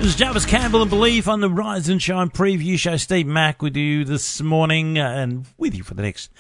This is Jarvis Campbell and Believe on the Rise and Shine preview show. Steve Mack with you this morning and with you for the next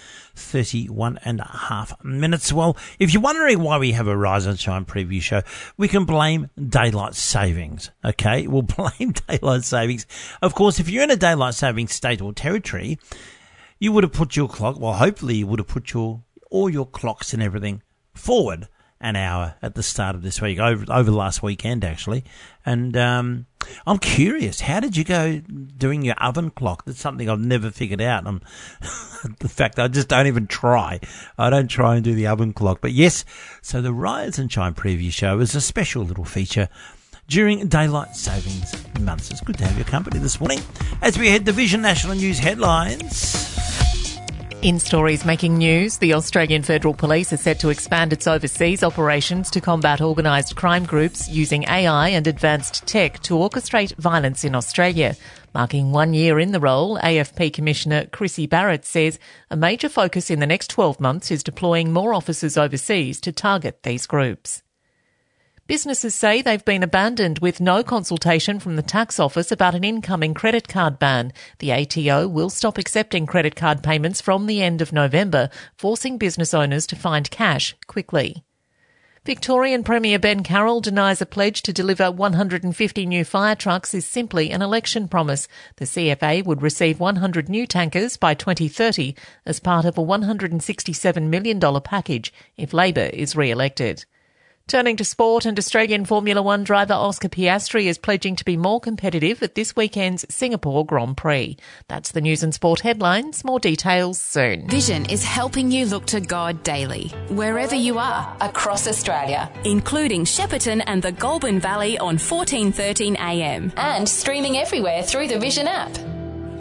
31 and a half minutes. Well, if you're wondering why we have a Rise and Shine preview show, we can blame daylight savings, okay? We'll blame daylight savings. Of course, if you're in a daylight savings state or territory, you would have put your clock, well, hopefully you would have put all your clocks and everything forward an hour at the start of this week, over the last weekend, actually. And I'm curious, how did you go doing your oven clock? That's something I've never figured out. The fact that I just don't even try. I don't try and do the oven clock. But yes, so the Rise and Shine preview show is a special little feature during Daylight Savings months. It's good to have your company this morning as we head to Vision National News headlines. In stories making news, the Australian Federal Police is set to expand its overseas operations to combat organised crime groups using AI and advanced tech to orchestrate violence in Australia. Marking 1 year in the role, AFP Commissioner Chrissy Barrett says a major focus in the next 12 months is deploying more officers overseas to target these groups. Businesses say they've been abandoned with no consultation from the tax office about an incoming credit card ban. The ATO will stop accepting credit card payments from the end of November, forcing business owners to find cash quickly. Victorian Premier Ben Carroll denies a pledge to deliver 150 new fire trucks is simply an election promise. The CFA would receive 100 new tankers by 2030 as part of a $167 million package if Labor is re-elected. Turning to sport, and Australian Formula One driver Oscar Piastri is pledging to be more competitive at this weekend's Singapore Grand Prix. That's the news and sport headlines. More details soon. Vision is helping you look to God daily, wherever you are, across Australia, including Shepparton and the Goulburn Valley on 1413 AM, and streaming everywhere through the Vision app.